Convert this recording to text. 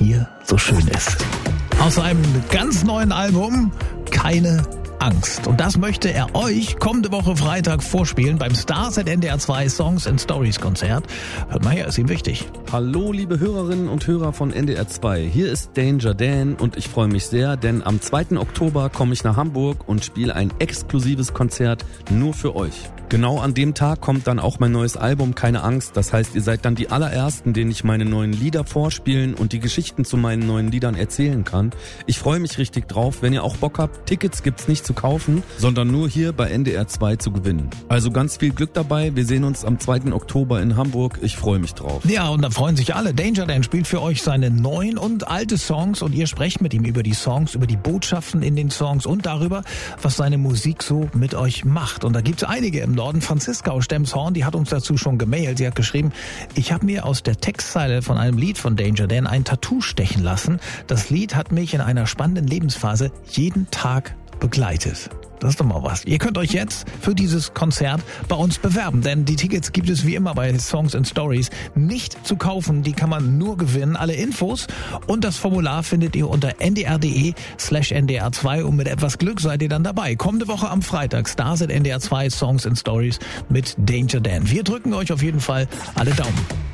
hier so schön ist. Aus einem ganz neuen Album, Keine Angst. Und das möchte er euch kommende Woche Freitag vorspielen beim Stars at NDR 2 Songs and Stories Konzert. Hört mal her, ist ihm wichtig. Hallo liebe Hörerinnen und Hörer von NDR 2. Hier ist Danger Dan und ich freue mich sehr, denn am 2. Oktober komme ich nach Hamburg und spiele ein exklusives Konzert nur für euch. Genau an dem Tag kommt dann auch mein neues Album Keine Angst. Das heißt, ihr seid dann die allerersten, denen ich meine neuen Lieder vorspielen und die Geschichten zu meinen neuen Liedern erzählen kann. Ich freue mich richtig drauf. Wenn ihr auch Bock habt, Tickets gibt's nicht zu kaufen, sondern nur hier bei NDR 2 zu gewinnen. Also ganz viel Glück dabei. Wir sehen uns am 2. Oktober in Hamburg. Ich freue mich drauf. Ja, und da freuen sich alle. Danger Dan spielt für euch seine neuen und alte Songs und ihr sprecht mit ihm über die Songs, über die Botschaften in den Songs und darüber, was seine Musik so mit euch macht. Und da gibt's einige im Norden. Franziska aus Stemmshorn, die hat uns dazu schon gemailt. Sie hat geschrieben, ich habe mir aus der Textzeile von einem Lied von Danger Dan ein Tattoo stechen lassen. Das Lied hat mich in einer spannenden Lebensphase jeden Tag begleitet. Das ist doch mal was. Ihr könnt euch jetzt für dieses Konzert bei uns bewerben, denn die Tickets gibt es wie immer bei Songs and Stories nicht zu kaufen. Die kann man nur gewinnen. Alle Infos und das Formular findet ihr unter ndr.de/ndr2 und mit etwas Glück seid ihr dann dabei. Kommende Woche am Freitag Stars at NDR 2 Songs and Stories mit Danger Dan. Wir drücken euch auf jeden Fall alle Daumen.